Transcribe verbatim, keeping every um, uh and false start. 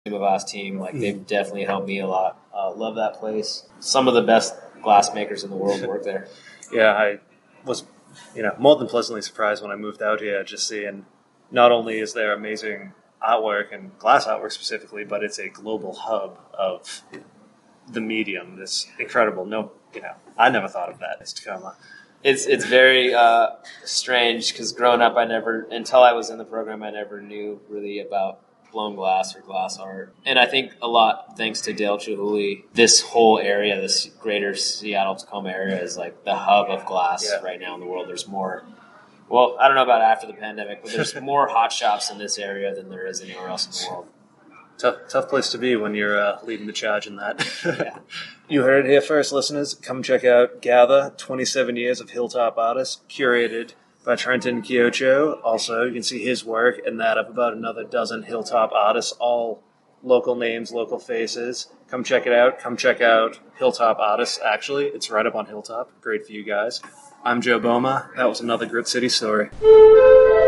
Glass team. Like, they've definitely helped me a lot. Uh, love that place. Some of the best glass makers in the world work there. Yeah, I was, you know, more than pleasantly surprised when I moved out here, just seeing not only is there amazing artwork and glass artwork specifically, but it's a global hub of the medium. This incredible. No, you know, I never thought of that as Tacoma. It's it's very uh, strange because growing up, I never, until I was in the program, I never knew really about blown glass or glass art. And I think a lot thanks to Dale Chihuly, this whole area, this greater Seattle-Tacoma area is like the hub of glass yeah. right now in the world. There's more, well, I don't know about after the pandemic, but there's more hot shops in this area than there is anywhere else in the world. Tough, tough place to be when you're uh, leading the charge in that. Yeah. You heard it here first, listeners. Come check out Gather, twenty-seven years of Hilltop artists, curated by Trenton Kyocho. Also, you can see his work and that of about another dozen Hilltop artists, all local names, local faces. Come check it out. Come check out Hilltop artists, actually. It's right up on Hilltop. Great for you guys. I'm Joe Boma. That was another Grit City story.